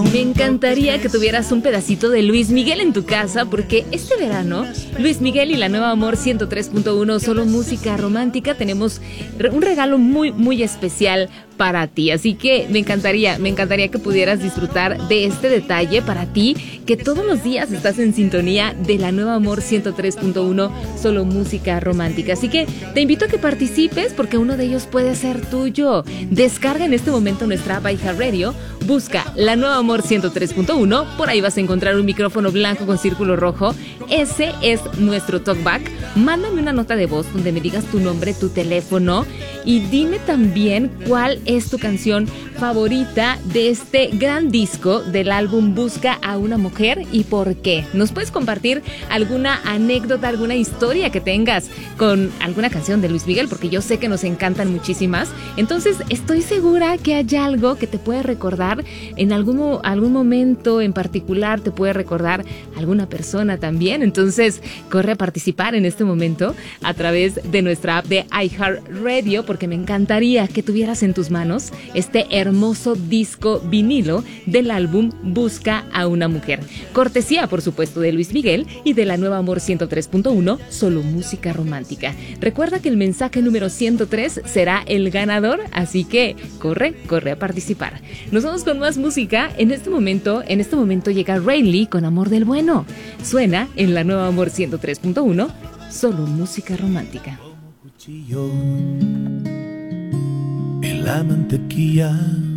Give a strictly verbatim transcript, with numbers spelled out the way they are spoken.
Me encantaría que tuvieras un pedacito de Luis Miguel en tu casa, porque este verano Luis Miguel y la Nueva Amor ciento tres punto uno, solo música romántica, tenemos un regalo muy muy especial para ti, así que me encantaría, me encantaría que pudieras disfrutar de este detalle para ti, que todos los días estás en sintonía de la Nueva Amor ciento tres punto uno, solo música romántica. Así que te invito a que participes, porque uno de ellos puede ser tuyo. Descarga en este momento nuestra app iHeartRadio, busca la Nueva Amor ciento tres punto uno, por ahí vas a encontrar un micrófono blanco con círculo rojo, ese es nuestro talkback. Mándame una nota de voz donde me digas tu nombre, tu teléfono, y dime también cuál es tu canción favorita de este gran disco del álbum Busca a una Mujer y por qué. Nos puedes compartir alguna anécdota, alguna historia que tengas con alguna canción de Luis Miguel, porque yo sé que nos encantan muchísimas. Entonces estoy segura que hay algo que te puede recordar en algún, algún momento en particular, te puede recordar alguna persona también. Entonces corre a participar en este momento a través de nuestra app de iHeartRadio, porque me encantaría que tuvieras en tus manos este hermoso disco vinilo del álbum Busca a una Mujer. Cortesía, por supuesto, de Luis Miguel y de la Nueva Amor ciento tres punto uno, solo música romántica. Recuerda que el mensaje número ciento tres será el ganador, así que corre, corre a participar. Nos vamos con más música. En este momento, en este momento llega Rayleigh con Amor del Bueno. Suena en la Nueva Amor ciento tres punto uno, solo música romántica. En la mantequilla